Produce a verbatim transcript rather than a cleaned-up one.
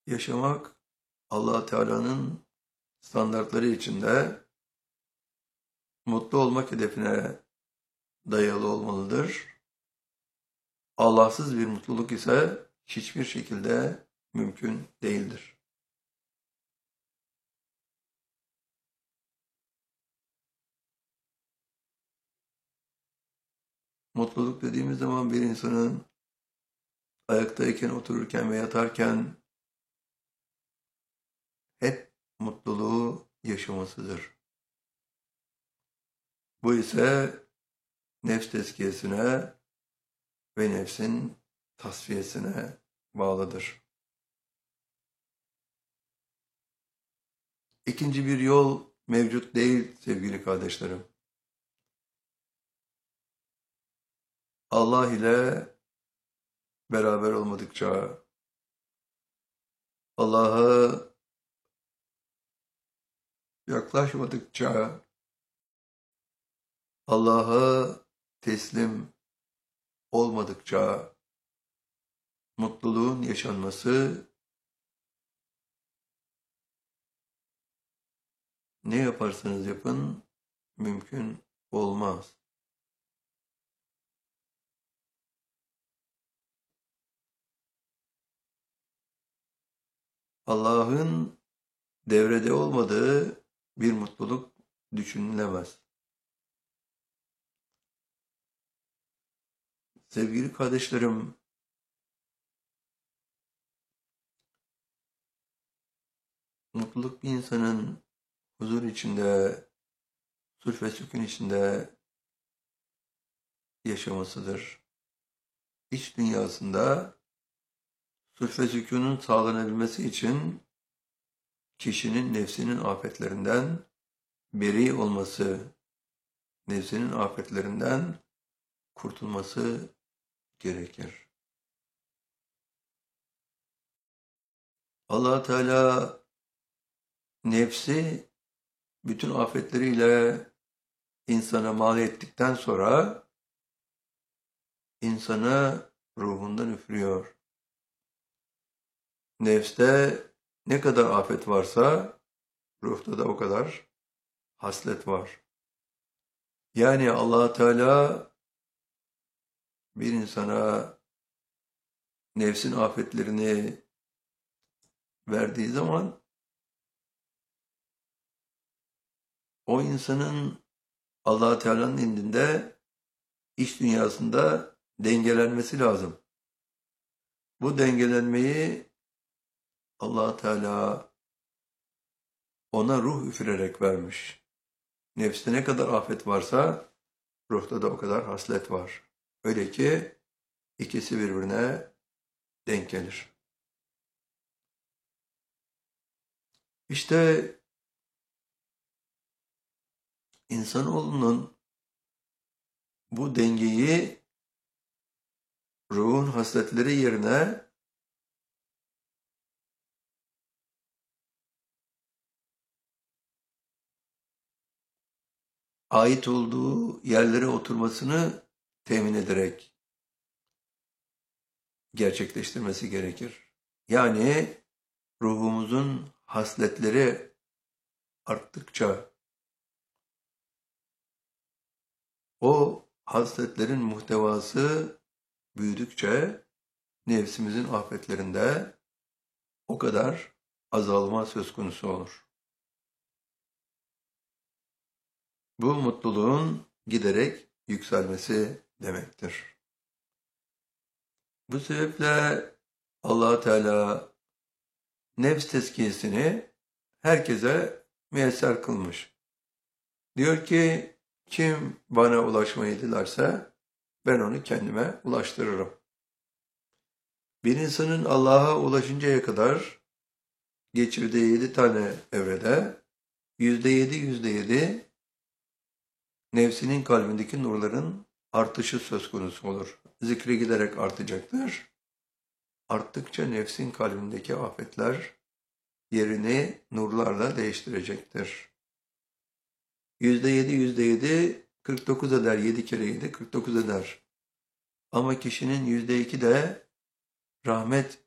Yaşamak Allah Teala'nın standartları içinde mutlu olmak hedefine dayalı olmalıdır. Allahsız bir mutluluk ise hiçbir şekilde mümkün değildir. Mutluluk dediğimiz zaman bir insanın ayaktayken, otururken ve yatarken hep mutluluğu yaşamasıdır. Bu ise nefs tezkiyesine ve nefsin tasfiyesine bağlıdır. İkinci bir yol mevcut değil sevgili kardeşlerim. Allah ile beraber olmadıkça, Allah'a yaklaşmadıkça, Allah'a teslim olmadıkça mutluluğun yaşanması ne yaparsanız yapın mümkün olmaz. Allah'ın devrede olmadığı bir mutluluk düşünülemez. Sevgili kardeşlerim, mutluluk bir insanın huzur içinde, sulh ve sükun içinde yaşamasıdır. İç dünyasında sulh ve sükunun sağlanabilmesi için kişinin nefsinin afetlerinden beri olması, nefsinin afetlerinden kurtulması gerekir. Allah Teala nefsi bütün afetleriyle insana mal ettikten sonra insana ruhundan üflüyor. Nefste ne kadar afet varsa ruhta da o kadar haslet var. Yani Allah Teala bir insana nefsin afetlerini verdiği zaman o insanın Allah Teala'nın indinde iç dünyasında dengelenmesi lazım. Bu dengelenmeyi Allah Teala ona ruh üfürerek vermiş. Nefste ne kadar afet varsa ruhta da o kadar haslet var. Öyle ki ikisi birbirine denk gelir. İşte insanoğlunun bu dengeyi ruhun hasletleri yerine ait olduğu yerlere oturmasını temin ederek gerçekleştirmesi gerekir. Yani ruhumuzun hasletleri arttıkça o hasletlerin muhtevası büyüdükçe nefsimizin afetlerinde o kadar azalma söz konusu olur. Bu mutluluğun giderek yükselmesi demektir. Bu sebeple Allah Teala nefs tezkiyesini herkese müyesser kılmış. Diyor ki kim bana ulaşmayı dilerse ben onu kendime ulaştırırım. Bir insanın Allah'a ulaşıncaya kadar geçirdiği yedi tane evrede yüzde yedi yüzde yedi nefsinin kalbindeki nurların artışı söz konusu olur. Zikri giderek artacaktır. Arttıkça nefsin kalbindeki afetler yerini nurlarla değiştirecektir. Yüzde yedi, yüzde yedi, kırk dokuz eder. Yedi kere yedi, kırk dokuz eder. Ama kişinin yüzde iki de rahmet